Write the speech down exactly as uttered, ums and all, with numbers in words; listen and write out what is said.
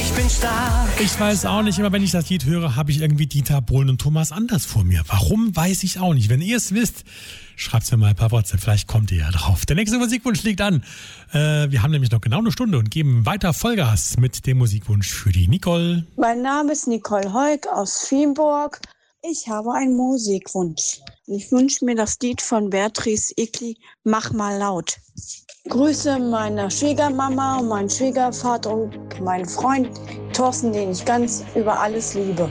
ich bin stark. Ich weiß auch nicht, immer wenn ich das Lied höre, habe ich irgendwie Dieter Bohlen und Thomas Anders vor mir. Warum, weiß ich auch nicht. Wenn ihr es wisst, schreibt mir mal ein paar WhatsApp, vielleicht kommt ihr ja drauf. Der nächste Musikwunsch liegt an. Äh, wir haben nämlich noch genau eine Stunde und geben weiter Vollgas mit dem Musikwunsch für die Nicole. Mein Name ist Nicole Heuk aus Fienburg. Ich habe einen Musikwunsch. Ich wünsche mir das Lied von Beatrice Egli, Mach mal laut. Grüße meiner Schwiegermama und meinen Schwiegervater und meinen Freund Thorsten, den ich ganz über alles liebe.